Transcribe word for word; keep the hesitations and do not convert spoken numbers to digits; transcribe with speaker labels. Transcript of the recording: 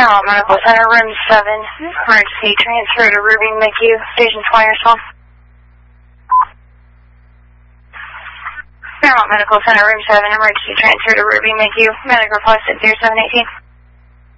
Speaker 1: Fairmont Medical Center, room seven. Emergency transfer to Ruby McHugh, station twenty response. Fairmont Medical Center, room seven. Emergency transfer to Ruby McHugh. Medic requested zero seven eighteen.